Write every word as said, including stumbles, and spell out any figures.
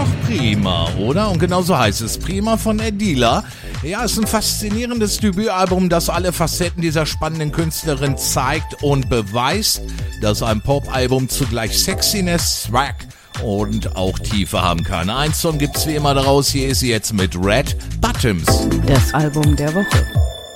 doch prima, oder? Und genau so heißt es. Prima von Adela. Ja, es ist ein faszinierendes Debütalbum, das alle Facetten dieser spannenden Künstlerin zeigt und beweist, dass ein Popalbum zugleich Sexiness, Swag und auch Tiefe haben kann. Ein Song gibt's wie immer daraus. Hier ist sie jetzt mit Red Bottoms. Das Album der Woche.